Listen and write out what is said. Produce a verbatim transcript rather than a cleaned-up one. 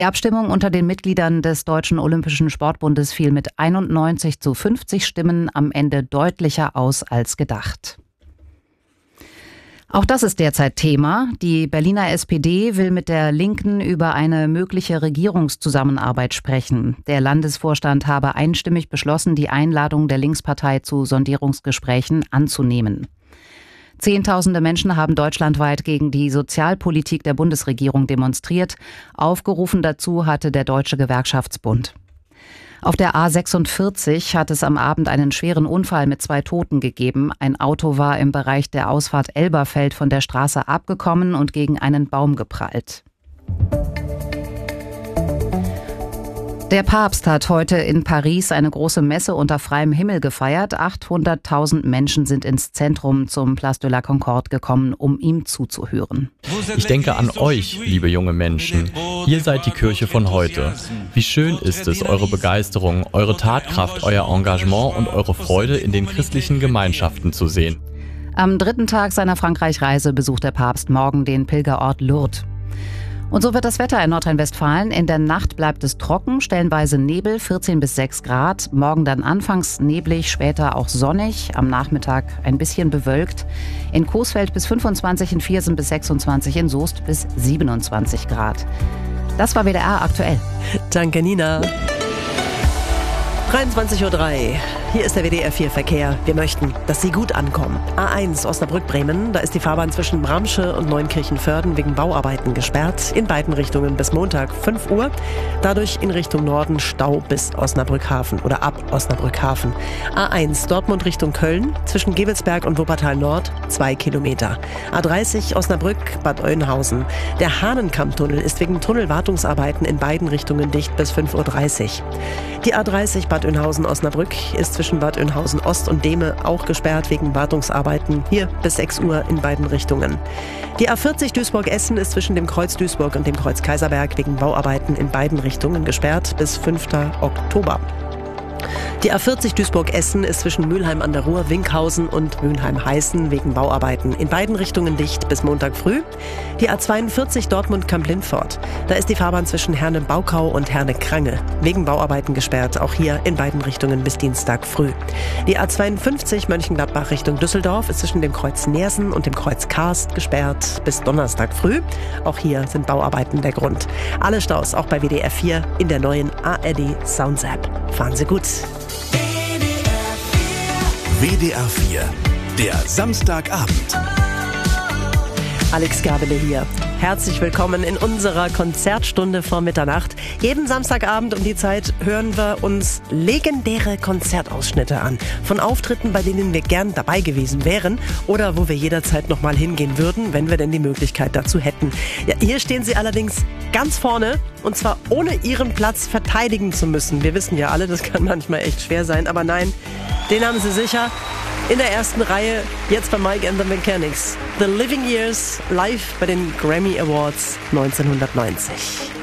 Die Abstimmung unter den Mitgliedern des Deutschen Olympischen Sportbundes fiel mit einundneunzig zu fünfzig Stimmen am Ende deutlicher aus als gedacht. Auch das ist derzeit Thema. Die Berliner S P D will mit der Linken über eine mögliche Regierungszusammenarbeit sprechen. Der Landesvorstand habe einstimmig beschlossen, die Einladung der Linkspartei zu Sondierungsgesprächen anzunehmen. Zehntausende Menschen haben deutschlandweit gegen die Sozialpolitik der Bundesregierung demonstriert. Aufgerufen dazu hatte der Deutsche Gewerkschaftsbund. Auf der A sechsundvierzig hat es am Abend einen schweren Unfall mit zwei Toten gegeben. Ein Auto war im Bereich der Ausfahrt Elberfeld von der Straße abgekommen und gegen einen Baum geprallt. Der Papst hat heute in Paris eine große Messe unter freiem Himmel gefeiert. achthunderttausend Menschen sind ins Zentrum zum Place de la Concorde gekommen, um ihm zuzuhören. Ich denke an euch, liebe junge Menschen. Ihr seid die Kirche von heute. Wie schön ist es, eure Begeisterung, eure Tatkraft, euer Engagement und eure Freude in den christlichen Gemeinschaften zu sehen. Am dritten Tag seiner Frankreich-Reise besucht der Papst morgen den Pilgerort Lourdes. Und so wird das Wetter in Nordrhein-Westfalen. In der Nacht bleibt es trocken, stellenweise Nebel, vierzehn bis sechs Grad. Morgen dann anfangs neblig, später auch sonnig. Am Nachmittag ein bisschen bewölkt. In Coesfeld bis fünfundzwanzig, in Viersen bis sechsundzwanzig, in Soest bis siebenundzwanzig Grad. Das war W D R aktuell. Danke, Nina. dreiundzwanzig Uhr drei. Hier ist der W D R vier Verkehr. Wir möchten, dass Sie gut ankommen. A eins Osnabrück-Bremen, da ist die Fahrbahn zwischen Bramsche und Neunkirchen-Vörden wegen Bauarbeiten gesperrt. In beiden Richtungen bis Montag fünf Uhr. Dadurch in Richtung Norden Stau bis Osnabrück-Hafen oder ab Osnabrück-Hafen. A eins Dortmund Richtung Köln, zwischen Gevelsberg und Wuppertal Nord zwei Kilometer. A dreißig Osnabrück-Bad Oeynhausen. Der Hahnenkammtunnel ist wegen Tunnelwartungsarbeiten in beiden Richtungen dicht bis fünf Uhr dreißig. Die A dreißig Bad Oeynhausen-Osnabrück ist zwischen Bad Oeynhausen Ost und Dehme auch gesperrt wegen Wartungsarbeiten, hier bis sechs Uhr in beiden Richtungen. Die A vierzig Duisburg-Essen ist zwischen dem Kreuz Duisburg und dem Kreuz Kaiserberg wegen Bauarbeiten in beiden Richtungen gesperrt bis fünften Oktober. Die A vierzig Duisburg-Essen ist zwischen Mülheim an der Ruhr, Winkhausen und Mülheim-Heißen wegen Bauarbeiten in beiden Richtungen dicht bis Montag früh. Die A zweiundvierzig Dortmund-Kamp-Lindfort. Da ist die Fahrbahn zwischen Herne-Baukau und Herne-Krange wegen Bauarbeiten gesperrt, auch hier in beiden Richtungen bis Dienstag früh. Die A zweiundfünfzig Mönchengladbach Richtung Düsseldorf ist zwischen dem Kreuz Neersen und dem Kreuz Karst gesperrt bis Donnerstag früh. Auch hier sind Bauarbeiten der Grund. Alle Staus auch bei W D R vier in der neuen A R D Sounds App. Fahren Sie gut. W D R vier, der Samstagabend. Alex Gabele hier. Herzlich willkommen in unserer Konzertstunde vor Mitternacht. Jeden Samstagabend um die Zeit hören wir uns legendäre Konzertausschnitte an. Von Auftritten, bei denen wir gern dabei gewesen wären oder wo wir jederzeit nochmal hingehen würden, wenn wir denn die Möglichkeit dazu hätten. Ja, hier stehen sie allerdings ganz vorne und zwar ohne ihren Platz verteidigen zu müssen. Wir wissen ja alle, das kann manchmal echt schwer sein, aber nein, den haben sie sicher. In der ersten Reihe, jetzt bei Mike and the Mechanics. The Living Years live bei den Grammy Awards neunzehnhundertneunzig.